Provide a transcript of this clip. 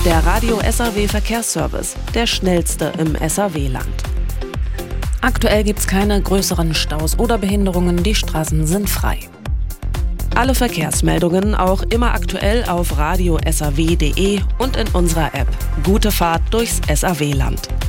Der Radio SAW Verkehrsservice, der schnellste im SAW-Land. Aktuell gibt es keine größeren Staus oder Behinderungen, die Straßen sind frei. Alle Verkehrsmeldungen auch immer aktuell auf radiosaw.de und in unserer App. Gute Fahrt durchs SAW-Land.